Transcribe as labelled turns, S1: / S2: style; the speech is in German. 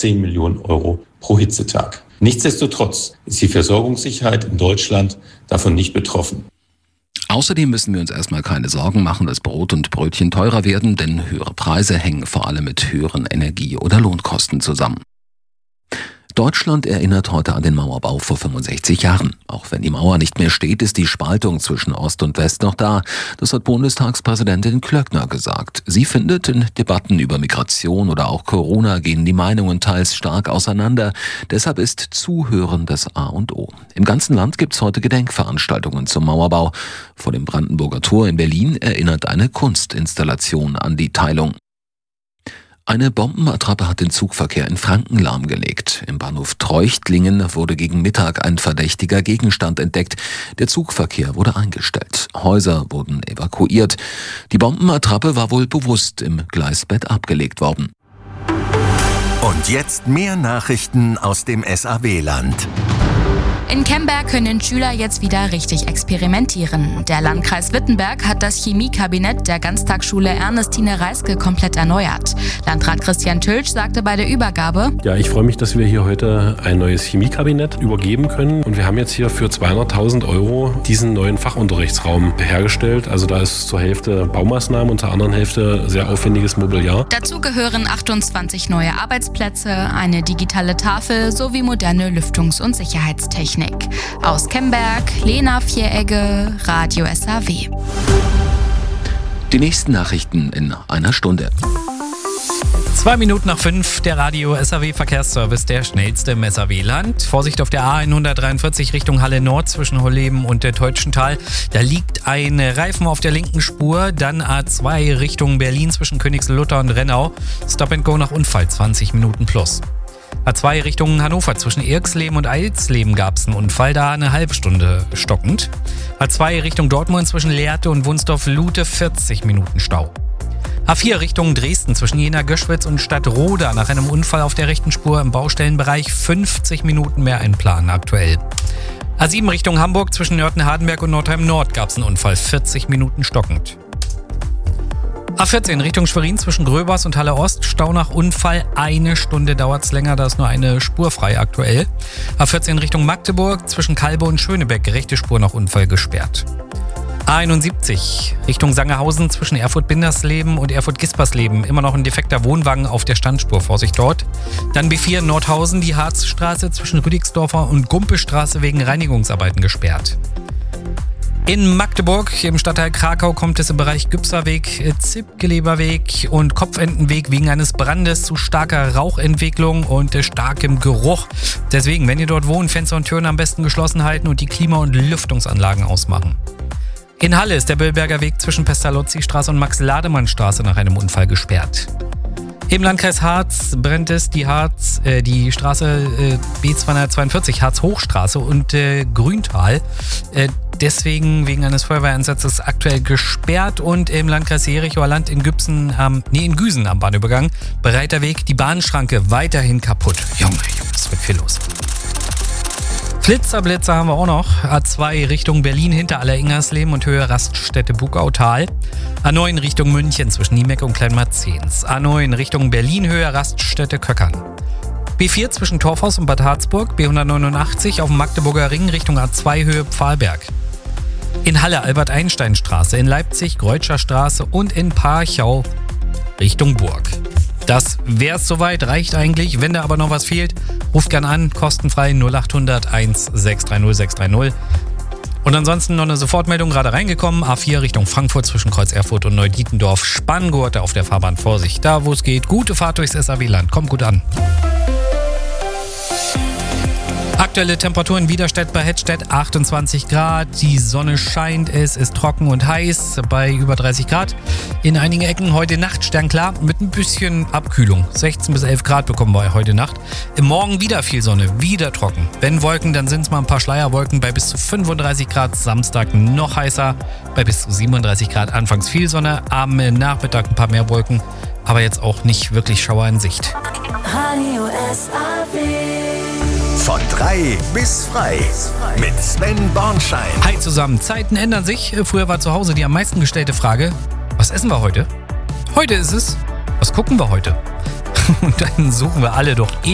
S1: 10 Millionen Euro pro Hitzetag. Nichtsdestotrotz ist die Versorgungssicherheit in Deutschland davon nicht betroffen.
S2: Außerdem müssen wir uns erstmal keine Sorgen machen, dass Brot und Brötchen teurer werden, denn höhere Preise hängen vor allem mit höheren Energie- oder Lohnkosten zusammen. Deutschland erinnert heute an den Mauerbau vor 65 Jahren. Auch wenn die Mauer nicht mehr steht, ist die Spaltung zwischen Ost und West noch da. Das hat Bundestagspräsidentin Klöckner gesagt. Sie findet, in Debatten über Migration oder auch Corona gehen die Meinungen teils stark auseinander. Deshalb ist Zuhören das A und O. Im ganzen Land gibt es heute Gedenkveranstaltungen zum Mauerbau. Vor dem Brandenburger Tor in Berlin erinnert eine Kunstinstallation an die Teilung. Eine Bombenattrappe hat den Zugverkehr in Franken lahmgelegt. Im Bahnhof Treuchtlingen wurde gegen Mittag ein verdächtiger Gegenstand entdeckt. Der Zugverkehr wurde eingestellt. Häuser wurden evakuiert. Die Bombenattrappe war wohl bewusst im Gleisbett abgelegt worden.
S3: Und jetzt mehr Nachrichten aus dem SAW-Land.
S4: In Kemberg können Schüler jetzt wieder richtig experimentieren. Der Landkreis Wittenberg hat das Chemiekabinett der Ganztagsschule Ernestine Reiske komplett erneuert. Landrat Christian Tölsch sagte bei der Übergabe:
S5: Ja, ich freue mich, dass wir hier heute ein neues Chemiekabinett übergeben können. Und wir haben jetzt hier für 200.000 Euro diesen neuen Fachunterrichtsraum hergestellt. Also da ist zur Hälfte Baumaßnahmen und zur anderen Hälfte sehr aufwendiges Mobiliar.
S4: Dazu gehören 28 neue Arbeitsplätze, eine digitale Tafel sowie moderne Lüftungs- und Sicherheitstechnik. Aus Kemberg, Lena Vieregge, Radio SAW.
S2: Die nächsten Nachrichten in einer Stunde.
S6: 2 Minuten nach 5, der Radio SAW Verkehrsservice, der schnellste im SAW-Land. Vorsicht auf der A143 Richtung Halle Nord zwischen Holleben und der Teutschental. Da liegt ein Reifen auf der linken Spur. Dann A2 Richtung Berlin zwischen Königslutter und Rennau. Stop and Go nach Unfall, 20 Minuten plus. A2 Richtung Hannover zwischen Irxleben und Eilsleben gab es einen Unfall, da eine halbe Stunde stockend. A2 Richtung Dortmund zwischen Lehrte und Wunsdorf-Lute 40 Minuten Stau. A4 Richtung Dresden zwischen Jena-Göschwitz und Stadtroda nach einem Unfall auf der rechten Spur im Baustellenbereich 50 Minuten mehr einplanen aktuell. A7 Richtung Hamburg zwischen Nörten-Hardenberg und Nordheim-Nord gab es einen Unfall, 40 Minuten stockend. A14 Richtung Schwerin zwischen Gröbers und Halle Ost, Stau nach Unfall, 1 Stunde dauert es länger, da ist nur eine Spur frei aktuell. A14 Richtung Magdeburg zwischen Kalbe und Schönebeck, rechte Spur nach Unfall gesperrt. A71 Richtung Sangerhausen zwischen Erfurt-Bindersleben und Erfurt-Gispersleben, immer noch ein defekter Wohnwagen auf der Standspur, Vorsicht dort. Dann B4 Nordhausen, die Harzstraße zwischen Rüdigsdorfer und Gumpestraße wegen Reinigungsarbeiten gesperrt. In Magdeburg im Stadtteil Krakau kommt es im Bereich Gübserweg, Zipgeleberweg und Kopfentenweg wegen eines Brandes zu starker Rauchentwicklung und starkem Geruch. Deswegen, wenn ihr dort wohnt, Fenster und Türen am besten geschlossen halten und die Klima- und Lüftungsanlagen ausmachen. In Halle ist der Böllberger Weg zwischen Pestalozzi-Straße und Max-Lademann-Straße nach einem Unfall gesperrt. Im Landkreis Harz brennt es die Straße B242 Harz-Hochstraße und Grüntal. Deswegen wegen eines Feuerwehreinsatzes aktuell gesperrt und im Landkreis Jerichoer Land in Güsen am Bahnübergang. Breiter Weg, die Bahnschranke weiterhin kaputt. Junge, es wird viel los. Blitzerblitzer haben wir auch noch. A2 Richtung Berlin hinter Alleringersleben und Höhe Raststätte Bugautal. A9 Richtung München zwischen Niemeck und Kleinmarzens. A9 Richtung Berlin Höhe Raststätte Köckern. B4 zwischen Torfhaus und Bad Harzburg. B189 auf dem Magdeburger Ring Richtung A2 Höhe Pfahlberg. In Halle Albert-Einstein-Straße, in Leipzig Greutscher Straße und in Parchau Richtung Burg. Das wär's soweit, reicht eigentlich. Wenn da aber noch was fehlt, ruft gern an, kostenfrei 0800 1630 630. Und ansonsten noch eine Sofortmeldung gerade reingekommen. A4 Richtung Frankfurt zwischen Kreuz Erfurt und Neudietendorf. Spanngurte auf der Fahrbahn, Vorsicht. Da wo es geht, gute Fahrt durchs SAW-Land. Kommt gut an. Aktuelle Temperaturen Widerstedt bei Hettstedt 28 Grad. Die Sonne scheint, es ist trocken und heiß bei über 30 Grad. In einigen Ecken heute Nacht sternklar mit ein bisschen Abkühlung. 16 bis 11 Grad bekommen wir heute Nacht. Im Morgen wieder viel Sonne, wieder trocken. Wenn Wolken, dann sind es mal ein paar Schleierwolken bei bis zu 35 Grad. Samstag noch heißer bei bis zu 37 Grad. Anfangs viel Sonne, am Nachmittag ein paar mehr Wolken. Aber jetzt auch nicht wirklich Schauer in Sicht.
S7: Radio SAW.
S3: Von 3 bis frei mit Sven Bornschein.
S6: Hi zusammen, Zeiten ändern sich. Früher war zu Hause die am meisten gestellte Frage: Was essen wir heute? Heute ist es: Was gucken wir heute? Und dann suchen wir alle doch